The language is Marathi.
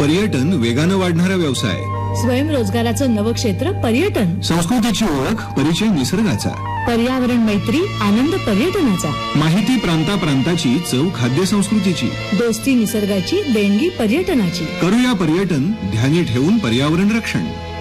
पर्यटन वेगानं वाढणारा व्यवसाय, स्वयंरोजगाराचं नवं क्षेत्र पर्यटन, संस्कृतीची ओळख, परिचय निसर्गाचा, पर्यावरण मैत्री, आनंद पर्यटनाचा, माहिती प्रांताची, चव खाद्य संस्कृतीची, दोस्ती निसर्गाची, देणगी पर्यटनाची. करूया पर्यटन, ध्यानी ठेवून पर्यावरण रक्षण.